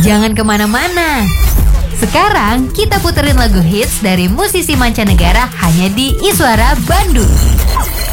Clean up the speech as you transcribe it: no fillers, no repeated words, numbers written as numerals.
Jangan kemana-mana. Sekarang kita puterin lagu hits dari musisi mancanegara hanya di Iswara Bandung.